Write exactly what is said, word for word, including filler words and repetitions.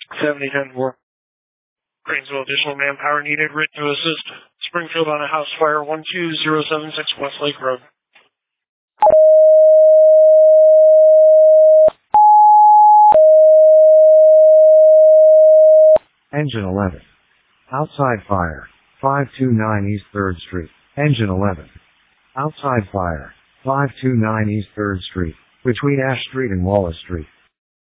seventy ten four. Cranesville, additional manpower needed. Written to assist. Springfield on a house fire one two zero seven six Westlake Road. Engine eleven. Outside fire. five two nine East third Street. Engine eleven. Outside fire. five two nine East third Street. Between Ash Street and Wallace Street.